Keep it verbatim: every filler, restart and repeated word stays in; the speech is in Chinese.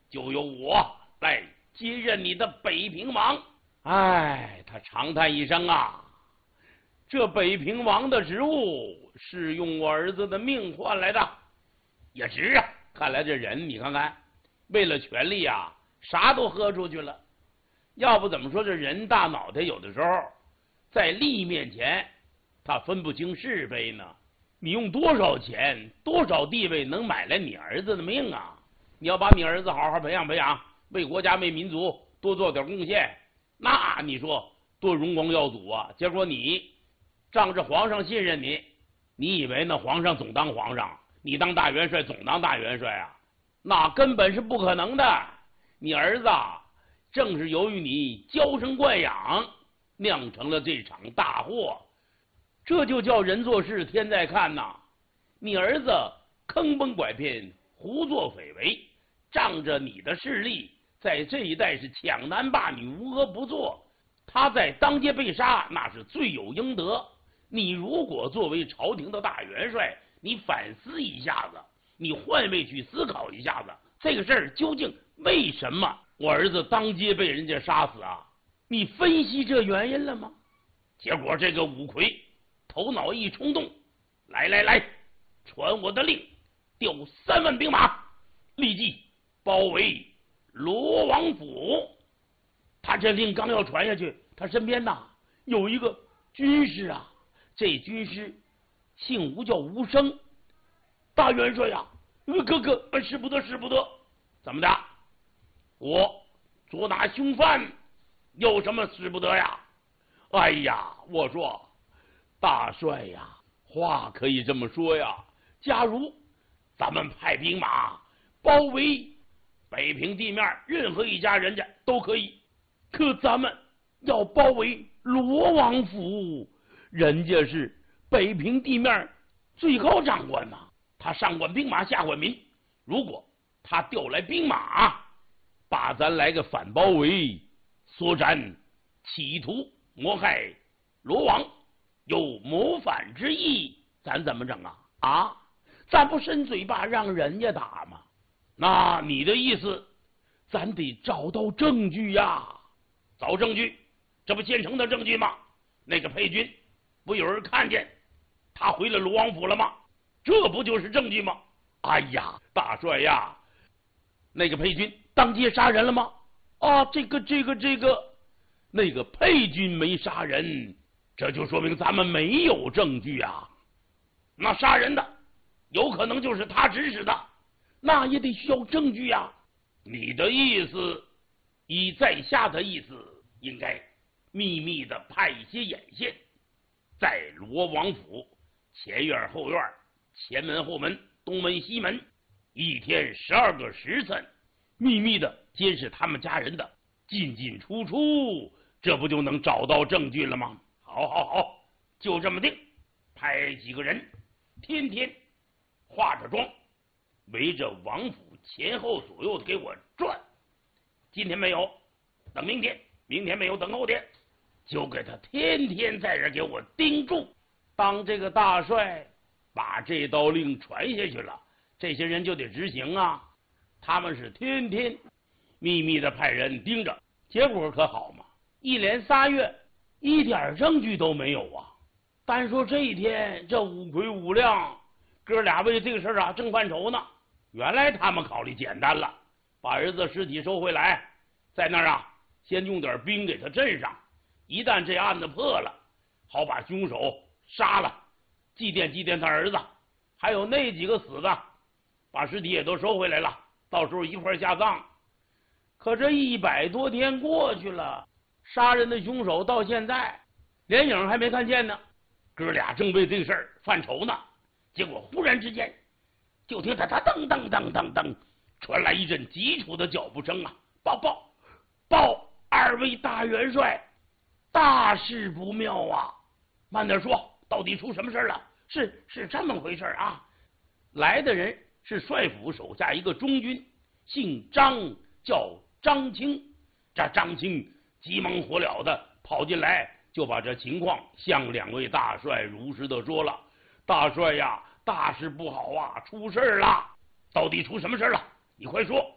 就由我来接任你的北平王。哎，他长叹一声啊，这北平王的职务是用我儿子的命换来的，也值啊。看来这人你看看，为了权力啊，啥都喝出去了。要不怎么说这人大脑袋有的时候在利面前他分不清是非呢？你用多少钱多少地位能买来你儿子的命啊？你要把你儿子好好培养培养，为国家为民族多做点贡献，那你说多荣光耀祖啊。结果你仗着皇上信任你，你以为那皇上总当皇上，你当大元帅总当大元帅啊？那根本是不可能的。你儿子正是由于你娇生惯养，酿成了这场大祸。这就叫人做事天在看呐！你儿子坑蒙拐骗，胡作非为，仗着你的势力，在这一带是抢男霸女，无恶不作。他在当街被杀，那是罪有应得。你如果作为朝廷的大元帅，你反思一下子，你换位去思考一下子，这个事儿究竟为什么我儿子当街被人家杀死啊？你分析这原因了吗？结果这个五魁头脑一冲动，来来来，传我的令，调三万兵马，立即包围罗王府。他这令刚要传下去，他身边呐有一个军师啊，这军师姓吴，叫吴生。大元帅呀、啊，哥哥，使不得，使不得。怎么的？我捉拿凶犯，有什么使不得呀？哎呀，我说大帅呀，话可以这么说呀。假如咱们派兵马包围北平地面，任何一家人家都可以，可咱们要包围罗王府，人家是北平地面最高长官呐，他上管兵马，下管民。如果他调来兵马，把咱来个反包围，缩斩，企图谋害罗王，有谋反之意，咱怎么整啊？啊，咱不伸嘴巴让人家打吗？那你的意思，咱得找到证据呀。找证据，这不现成的证据吗？那个配军不有人看见他回了罗王府了吗？这不就是证据吗？哎呀，大帅呀，那个配军当街杀人了吗？啊，这个这个这个那个配军没杀人，这就说明咱们没有证据啊。那杀人的有可能就是他指使的，那也得需要证据呀。你的意思，以在下的意思，应该秘密的派一些眼线，在罗王府前院后院、前门后门、东门西门，一天十二个时辰，秘密的监视他们家人的进进出出，这不就能找到证据了吗？好好好，就这么定。派几个人天天化着妆，围着王府前后左右给我转。今天没有，等明天；明天没有，等后天。就给他天天在这给我盯住。当这个大帅把这道令传下去了，这些人就得执行啊。他们是天天秘密的派人盯着，结果可好嘛，一连仨月一点证据都没有啊。单说这一天，这五魁五亮哥俩为这个事啊正犯愁呢。原来他们考虑简单了，把儿子尸体收回来，在那儿啊先用点兵给他镇上，一旦这案子破了，好把凶手杀了，祭奠祭奠他儿子。还有那几个死的，把尸体也都收回来了，到时候一块下葬。可这一百多天过去了，杀人的凶手到现在连影还没看见呢。哥俩正为这个事儿犯愁呢，结果忽然之间，就听他他噔噔噔噔噔传来一阵急促的脚步声啊！报报报！二位大元帅，大事不妙啊！慢点说，到底出什么事了？是是这么回事啊！来的人是帅府手下一个中军，姓张，叫张清。这张清急忙火燎的跑进来，就把这情况向两位大帅如实的说了。大帅呀，大事不好啊，出事了！到底出什么事了？你快说！